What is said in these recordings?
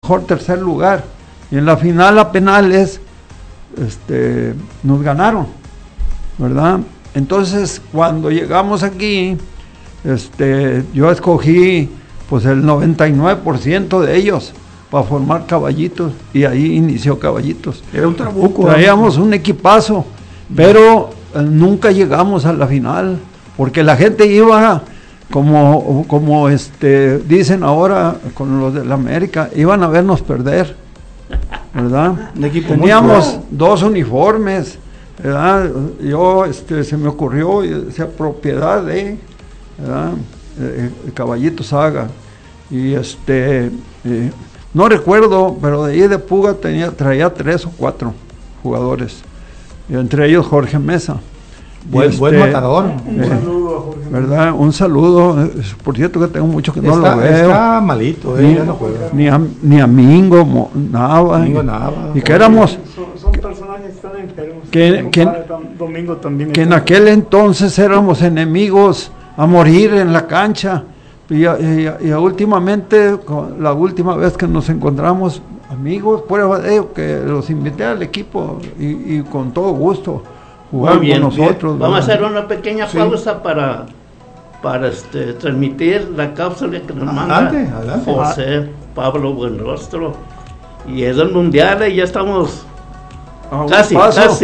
mejor tercer lugar. Y en la final a penales nos ganaron, ¿verdad? Entonces, cuando llegamos aquí, yo escogí pues el 99% de ellos para formar Caballitos, y ahí inició Caballitos. Era un trabuco. Traíamos un equipazo, pero nunca llegamos a la final, porque la gente iba como dicen ahora con los de la América, iban a vernos perder, ¿verdad? Teníamos 2 uniformes, ¿verdad? Yo se me ocurrió esa propiedad de, ¿verdad? Caballito Saga, y no recuerdo, pero de ahí de Puga traía 3 o 4 jugadores, y entre ellos Jorge Mesa. Buen matador. Un saludo a Jorge, ¿verdad? Un saludo. Por cierto que tengo mucho que no lo veo. Está malito, ya no juega. Ni a Mingo Nava. Y que éramos. Son personajes que están enfermos. Domingo también. Que en aquel entonces éramos enemigos a morir en la cancha. Y últimamente, la última vez que nos encontramos, amigos, prueba de ello, que los invité al equipo y con todo gusto. Jugar con nosotros. Vamos a hacer una pequeña pausa para transmitir la cápsula que nos manda adelante. José Pablo Buenrostro. Y es el mundial y ya estamos casi.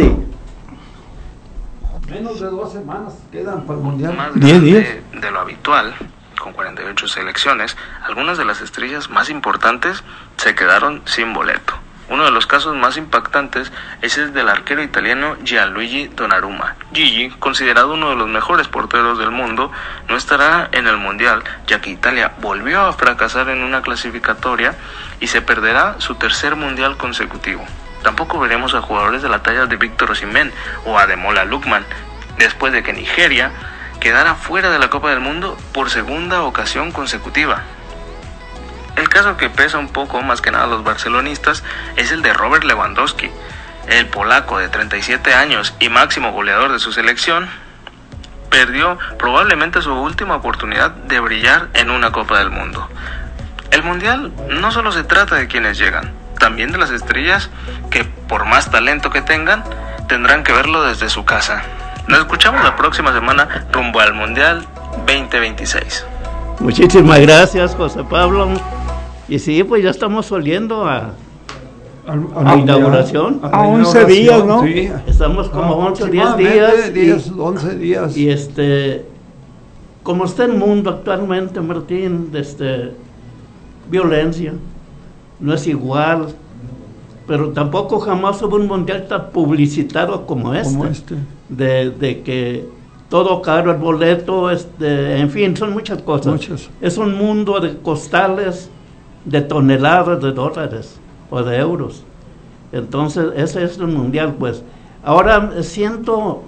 Menos de 2 semanas quedan para el mundial. Más grande de lo habitual, con 48 selecciones, algunas de las estrellas más importantes se quedaron sin boleto. Uno de los casos más impactantes es el del arquero italiano Gianluigi Donnarumma. Gigi, considerado uno de los mejores porteros del mundo, no estará en el Mundial, ya que Italia volvió a fracasar en una clasificatoria y se perderá su tercer Mundial consecutivo. Tampoco veremos a jugadores de la talla de Víctor Osimhen o Ademola Lookman, después de que Nigeria quedara fuera de la Copa del Mundo por segunda ocasión consecutiva. El caso que pesa un poco más que nada a los barcelonistas es el de Robert Lewandowski. El polaco de 37 años y máximo goleador de su selección perdió probablemente su última oportunidad de brillar en una Copa del Mundo. El Mundial no solo se trata de quienes llegan, también de las estrellas que, por más talento que tengan, tendrán que verlo desde su casa. Nos escuchamos la próxima semana rumbo al Mundial 2026. Muchísimas gracias, José Pablo. Y sí, pues ya estamos oliendo a la inauguración. A 11 días, ¿no? Sí. Estamos como 11 días. 11 días. Y como está el mundo actualmente, Martín, violencia, no es igual, pero tampoco jamás hubo un mundial tan publicitado como este. De que todo caro, el boleto, en fin, son muchas cosas. Es un mundo de costales, de toneladas de dólares o de euros. Entonces ese es el mundial. Pues ahora siento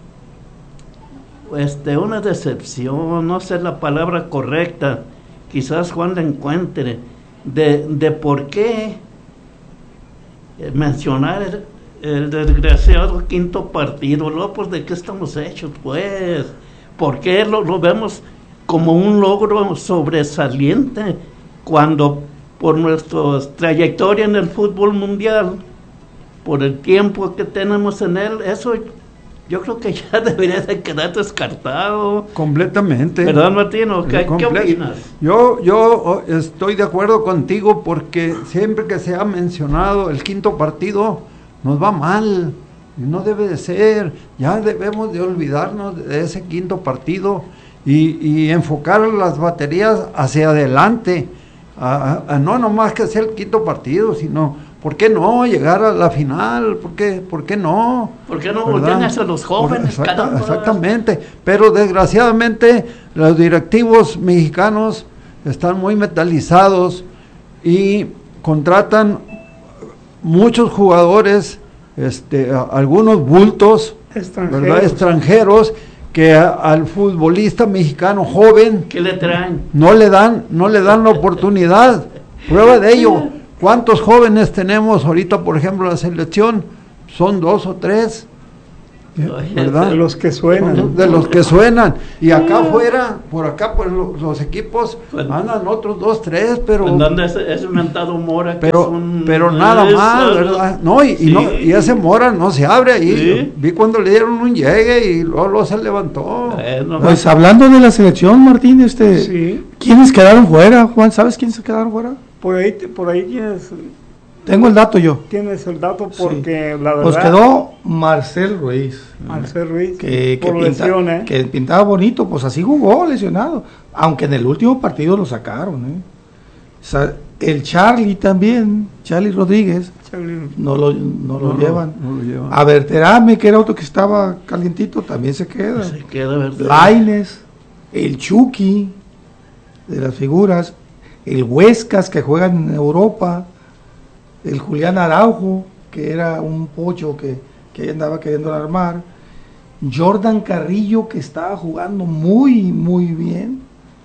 una decepción, no sé la palabra correcta, quizás Juan la encuentre, de por qué mencionar el desgraciado quinto partido. Pues de qué estamos hechos, pues, ¿por qué lo vemos como un logro sobresaliente cuando por nuestra trayectoria en el fútbol mundial, por el tiempo que tenemos en él, eso yo creo que ya debería de quedar descartado completamente? ¿Verdad, Martín? ¿Qué opinas? Yo estoy de acuerdo contigo, porque siempre que se ha mencionado el quinto partido nos va mal, y no debe de ser. Ya debemos de olvidarnos de ese quinto partido y enfocar las baterías hacia adelante. No nomás que sea el quinto partido, sino ¿por qué no llegar a la final? ¿Por qué no? ¿Por qué no voltean hacia los jóvenes? Exactamente, pero desgraciadamente los directivos mexicanos están muy metalizados y contratan muchos jugadores, algunos bultos extranjeros, que al futbolista mexicano joven, ¿qué le traen? No le dan la oportunidad. Prueba de ello, ¿cuántos jóvenes tenemos ahorita? Por ejemplo, la selección son 2 o 3, ¿verdad? De los que suenan. De los que suenan. Y acá afuera, por acá, pues los equipos andan otros 2, 3, pero... En donde ese mentado Mora. Pero nada más, ¿verdad? No, y ese Mora no se abre ahí. Sí. Vi cuando le dieron un llegue y luego se levantó. Pues hablando de la selección, Martín, Sí. ¿quiénes quedaron fuera, Juan? ¿Sabes quiénes se quedaron fuera? Por ahí Tengo el dato yo. tienes el dato porque la verdad... Pues quedó Marcel Ruiz. Marcel Ruiz, que que pintaba bonito, pues así jugó lesionado, aunque en el último partido lo sacaron. O sea, el Charlie también, Charlie Rodríguez, no lo llevan. A Berterame, que era otro que estaba calientito, también se queda. Lainez, el Chucky, de las figuras, el Huescas, que juega en Europa, el Julián Araujo, que era un pocho que andaba queriendo armar, Jordan Carrillo, que estaba jugando muy muy bien,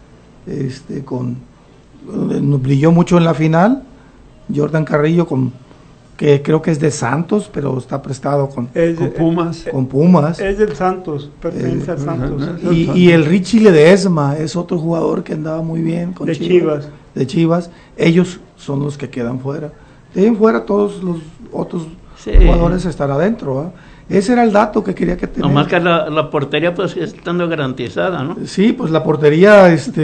brilló mucho en la final. Jordan Carrillo, que creo que es de Santos, pero está prestado con Pumas. Es del Santos, pertenece al Santos. Y el Richie Ledesma es otro jugador que andaba muy bien con de Chivas. Ellos son los que quedan fuera. De fuera todos los otros jugadores están adentro, ¿eh? Ese era el dato que quería que tenía. Nomás que la portería pues estando garantizada, ¿no? Sí, pues la portería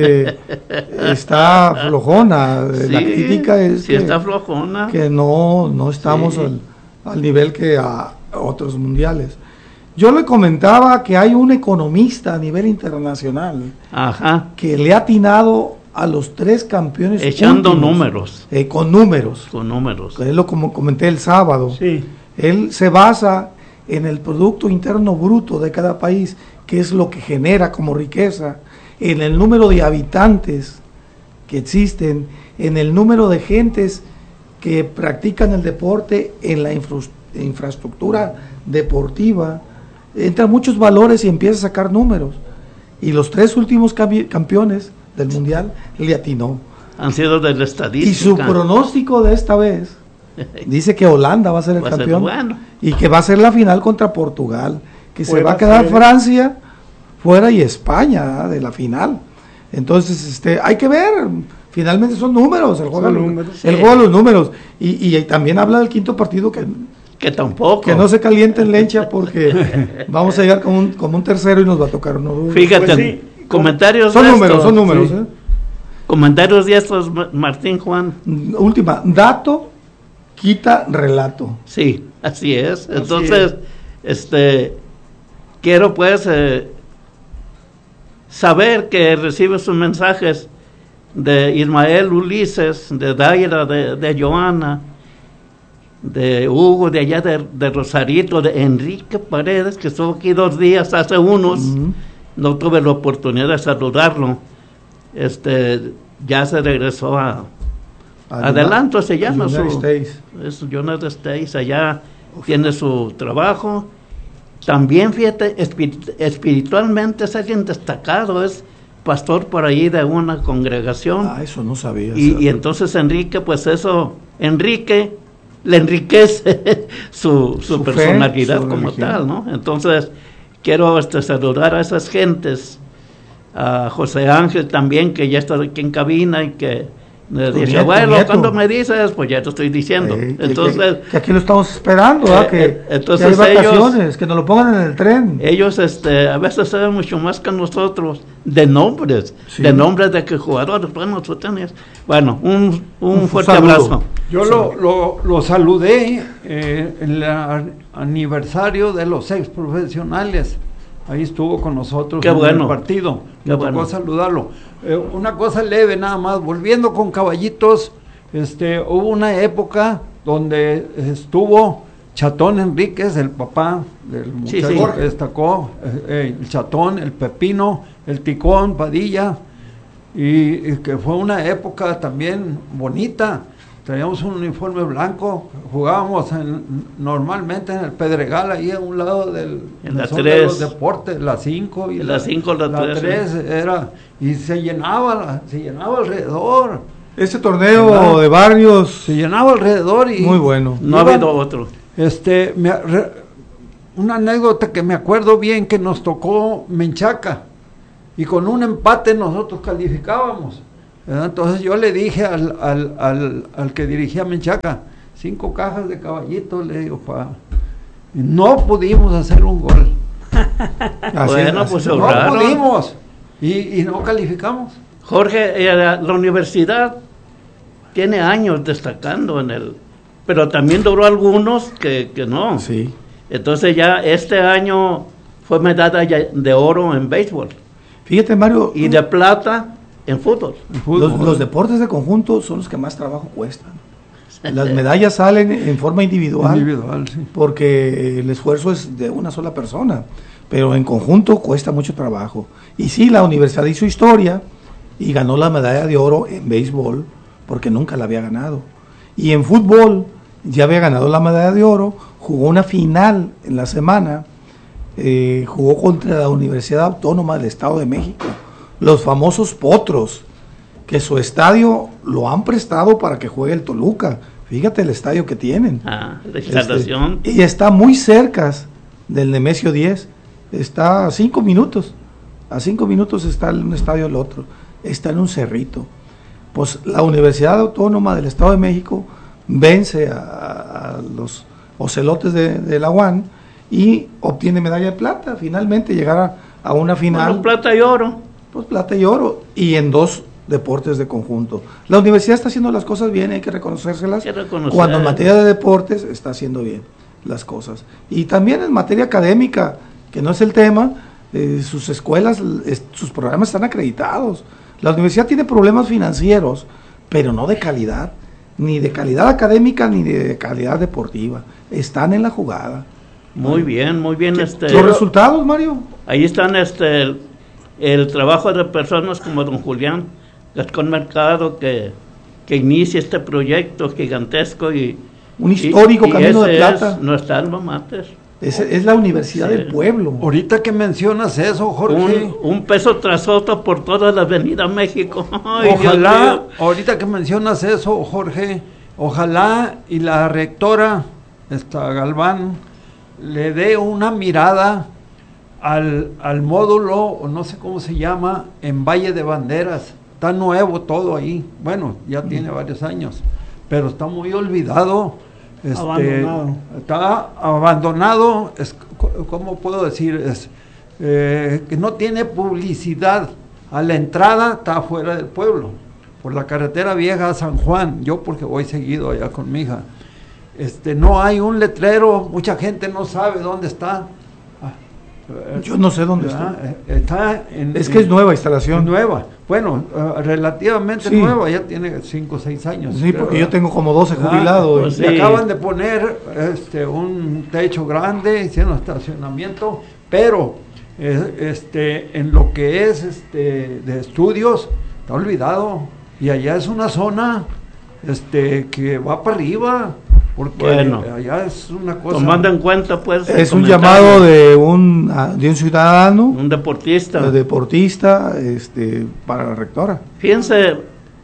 está flojona. Sí, la crítica es está flojona. Que no estamos al nivel que a otros mundiales. Yo le comentaba que hay un economista a nivel internacional que le ha atinado a los 3 campeones echando últimos, números. Con números. Es lo como comenté el sábado. Sí. Él se basa en el Producto Interno Bruto de cada país, que es lo que genera como riqueza, en el número de habitantes que existen, en el número de gentes que practican el deporte, en la infraestructura deportiva. Entran muchos valores y empieza a sacar números. Y los 3 últimos campeones del mundial le atinó. Han sido de la estadística. Y su pronóstico de esta vez dice que Holanda va a ser el campeón, y que va a ser la final contra Portugal, que se va a quedar Francia fuera y España de la final. Entonces hay que ver, finalmente son números, el juego de los números. Y también habla del quinto partido que tampoco, que no se calienten leche, porque vamos a llegar como un tercero y nos va a tocar uno duro. Fíjate, comentarios son números. Comentarios de estos, Martín, Juan. Última, dato quita relato. Sí, así es. Entonces, quiero pues saber que recibe sus mensajes de Ismael Ulises, de Daira, de Joana, de Hugo, de allá de Rosarito, de Enrique Paredes, que estuvo aquí 2 días hace unos. No tuve la oportunidad de saludarlo. Ya se regresó a Adelanto, se llama United States, allá tiene su trabajo. También, fíjate, espiritualmente es alguien destacado, es pastor por ahí de una congregación. Eso no sabía. Y entonces Enrique, pues Enrique le enriquece su personalidad como religión. Tal, ¿no? Entonces, quiero saludar a esas gentes, a José Ángel también, que ya está aquí en cabina y que me dice, abuelo, ¿cuándo me dices? Pues ya te estoy diciendo. Entonces, que aquí lo estamos esperando, entonces que hay vacaciones, que nos lo pongan en el tren. Ellos a veces saben mucho más que nosotros de nombres, de que jugadores. Bueno, un fuerte abrazo. Yo lo saludé en el aniversario de los 6 profesionales. Ahí estuvo con nosotros el partido. Me tocó saludarlo. Una cosa leve nada más. Volviendo con caballitos, hubo una época donde estuvo Chatón Enríquez, el papá del muchacho que destacó, el Chatón, el Pepino, el Ticón, Padilla, y que fue una época también bonita. Teníamos un uniforme blanco, jugábamos normalmente en el Pedregal, ahí a un lado de los deportes, la 5 y la 3 era, y se llenaba alrededor. Ese torneo de barrios se llenaba alrededor y muy bueno. No ha habido otro. una anécdota que me acuerdo bien, que nos tocó Menchaca, y con un empate nosotros calificábamos, ¿verdad? Entonces yo le dije al que dirigía Menchaca, 5 cajas de Caballito, le digo, no pudimos hacer un gol. Bueno, pues no pudimos, y no calificamos. Jorge, la universidad tiene años destacando pero también duró algunos que no. Sí. Entonces ya este año fue medalla de oro en béisbol. Fíjate, Mario. Y de plata en fútbol. Los deportes de conjunto son los que más trabajo cuestan. Las medallas salen en forma individual, sí. Porque el esfuerzo es de una sola persona, pero en conjunto cuesta mucho trabajo. Y sí, la universidad hizo historia y ganó la medalla de oro en béisbol, porque nunca la había ganado. Y en fútbol ya había ganado la medalla de oro, jugó una final en la semana, jugó contra la Universidad Autónoma del Estado de México, los famosos Potros, que su estadio lo han prestado para que juegue el Toluca. Fíjate el estadio que tienen. La instalación. Y está muy cerca del Nemesio 10, está a 5 minutos. A 5 minutos está un estadio el otro, está en un cerrito. Pues la Universidad Autónoma del Estado de México vence a los Ocelotes de la UAN y obtiene medalla de plata. Finalmente llegar a una final. Bueno, plata y oro. Pues plata y oro, y en 2 deportes de conjunto. La universidad está haciendo las cosas bien, hay que reconocérselas. Cuando en materia de deportes está haciendo bien las cosas. Y también en materia académica, que no es el tema, sus escuelas, sus programas están acreditados. La universidad tiene problemas financieros, pero no de calidad, ni de calidad académica, ni de calidad deportiva. Están en la jugada. Muy bien, muy bien. ¿Los resultados, Mario? Ahí están el trabajo de personas como don Julián Gascón Mercado, que inicia este proyecto gigantesco y un histórico Camino de Plata. Es nuestra alma mater. Es la universidad del pueblo. Ahorita que mencionas eso, Jorge, un peso tras otro por toda la avenida México. Ay, ojalá, ahorita que mencionas eso, Jorge, ojalá y la rectora Galván le dé una mirada al módulo, o no sé cómo se llama, en Valle de Banderas. Está nuevo todo ahí, bueno, ya tiene varios años, pero está muy olvidado, abandonado. Está abandonado, ¿cómo puedo decir? Que no tiene publicidad. A la entrada está afuera del pueblo, por la carretera vieja a San Juan, yo porque voy seguido allá con mi hija. No hay un letrero, mucha gente no sabe dónde está. Yo no sé dónde está. Es que es nueva instalación. Nueva. Bueno, relativamente sí. Nueva, ya tiene 5 o 6 años. Sí, creo, porque yo tengo como 12 jubilados. Pues sí. Acaban de poner un techo grande, hicieron estacionamiento, pero en lo que es de estudios, está olvidado. Y allá es una zona que va para arriba. Porque allá es una cosa. Tomando en cuenta, pues. Es un llamado de un ciudadano. Un deportista. Para la rectora. Fíjense,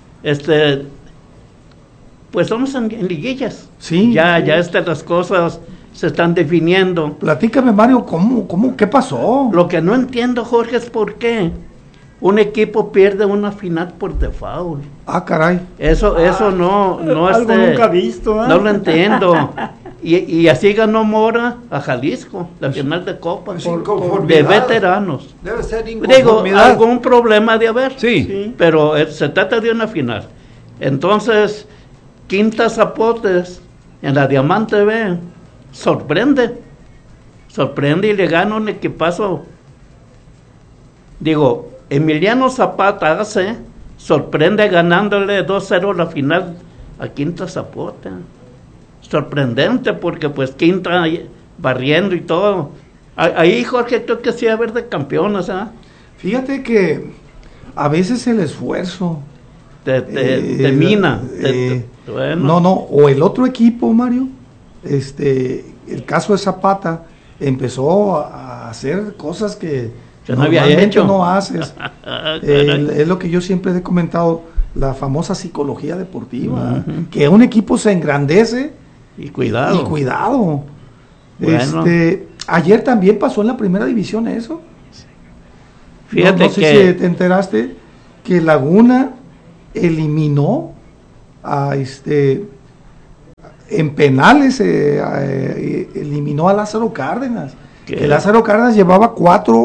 pues estamos en liguillas. Sí. Ya las cosas se están definiendo. Platícame, Mario, ¿qué pasó? Lo que no entiendo, Jorge, es por qué un equipo pierde una final por default. Ah, caray. Eso no algo nunca visto, no lo entiendo. Y así ganó Mora a Jalisco, la final de Copa, de veteranos. Debe ser inconformidad. Digo, algún problema de haber. Sí. Pero se trata de una final. Entonces, Quinta Zapotes, en la Diamante B, sorprende y le gana un equipazo. Digo, Emiliano Zapata sorprende ganándole 2-0 la final a Quinta Zapote. Sorprendente, porque pues Quinta barriendo y todo. Ahí, Jorge, creo que sí va a haber de campeones, ¿eh? Fíjate que a veces el esfuerzo termina. Bueno. No, o el otro equipo, Mario, el caso de Zapata, empezó a hacer cosas que no había hecho. No haces. Es lo que yo siempre he comentado, la famosa psicología deportiva, que un equipo se engrandece y cuidado. Bueno. Ayer también pasó en la primera división eso. Fíjate no sé si te enteraste que Laguna eliminó a en penales, eliminó a Lázaro Cárdenas. Que Lázaro Cárdenas llevaba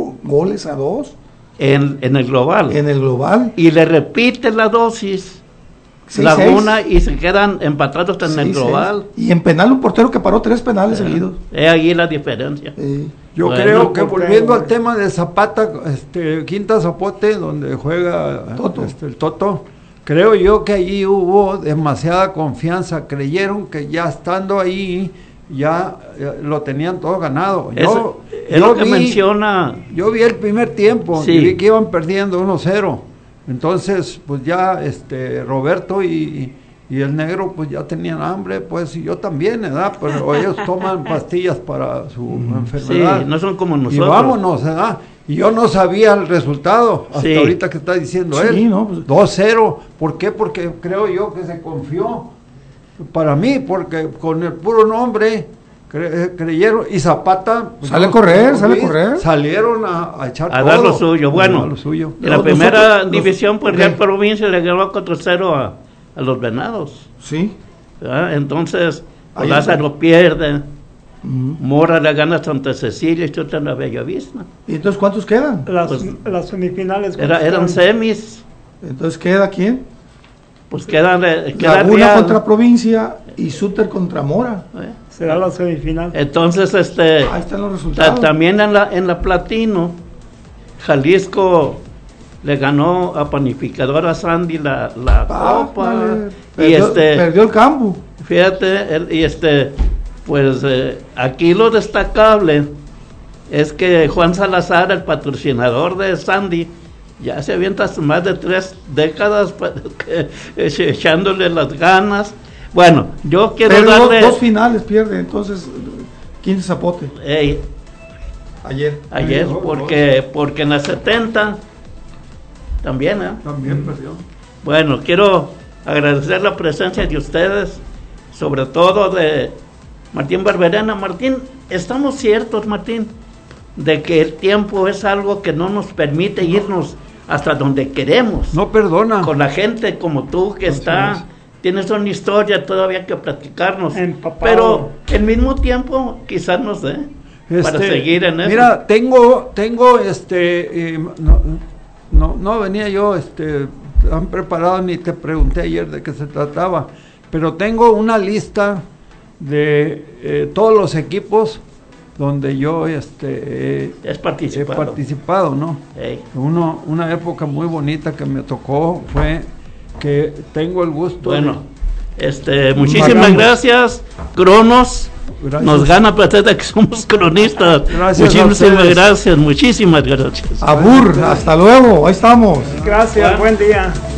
4-2 en el global. En el global. Y le repite la dosis 6, Laguna 6. Y se quedan empatados en el global. 6. Y en penal un portero que paró 3 penales seguidos. Es ahí la diferencia. Yo creo que volviendo al tema de Zapata, Quinta Zapote, donde juega el Toto, creo yo que allí hubo demasiada confianza. Creyeron que ya estando ahí ya lo tenían todo ganado. Es lo que menciona. Yo vi el primer tiempo, y vi que iban perdiendo 1-0. Entonces, pues ya Roberto y el negro pues ya tenían hambre, pues, y yo también, ¿verdad? Pero ellos toman pastillas para su enfermedad. Sí, no son como nosotros. Y vámonos, ¿verdad? Y yo no sabía el resultado, hasta ahorita que está diciendo él. No, pues, 2-0. ¿Por qué? Porque creo yo que se confió. Para mí, porque con el puro nombre creyeron, y Zapata pues, sale a correr. Salieron a echar a todo, dar lo suyo. Bueno, en la primera división, pues Real Provincia le ganó 4-0 a los Venados. Sí. ¿Verdad? Entonces, Lázaro pierde. Mora le gana a Santa Cecilia y Chota en la Bellavista. ¿Y entonces cuántos quedan? Las semifinales. Eran semis. Entonces, ¿queda quién? Pues queda Laguna contra Provincia y Suter contra Mora. Será la semifinal. Entonces, ahí están los resultados. También en la Platino, Jalisco le ganó a Panificadora Sandy la copa. Perdió el campo. Fíjate, pues aquí lo destacable es que Juan Salazar, el patrocinador de Sandy, ya se avienta más de 3 décadas echándole las ganas. Bueno, yo quiero darle 2 finales pierde, entonces 15 Zapote. Ayer, porque en la 70 también, También perdió. Bueno, quiero agradecer la presencia de ustedes, sobre todo de Martín Barberena. Martín, estamos ciertos, Martín, de que el tiempo es algo que no nos permite irnos hasta donde queremos. No perdona. Con la gente como tú que tienes una historia todavía que platicarnos. Empapado. Pero al mismo tiempo quizás nos dé para seguir en eso. Mira, tengo no venía yo tan preparado ni te pregunté ayer de qué se trataba, pero tengo una lista de todos los equipos donde yo he participado, ¿no? Una época muy bonita que me tocó fue que tengo el gusto. Bueno, muchísimas gracias, Cronos. Gracias. Nos gana placer de que somos cronistas. Muchísimas gracias. Muchísimas gracias. Abur, hasta luego, ahí estamos. Gracias, buen día.